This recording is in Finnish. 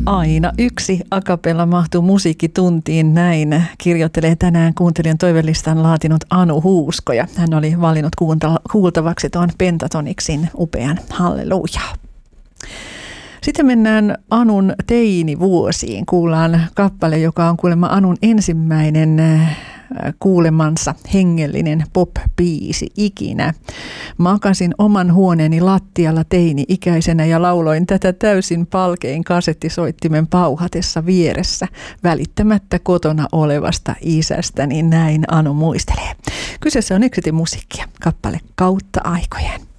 Aina yksi a cappella mahtuu musiikkituntiin, näin kirjoittelee tänään kuuntelijan toivelistan laatinut Anu Huusko, ja hän oli valinnut kuultavaksi tuon Pentatonixin upean Halleluja. Sitten mennään Anun teinivuosiin. Kuullaan kappale, joka on kuulemma Anun ensimmäinen kuulemansa hengellinen pop-biisi ikinä. Makasin oman huoneeni lattialla teini-ikäisenä ja lauloin tätä täysin palkein kasettisoittimen pauhatessa vieressä, välittämättä kotona olevasta isästäni, näin Anu muistelee. Kyseessä on Exitin musiikkia, kappale Kautta aikojen.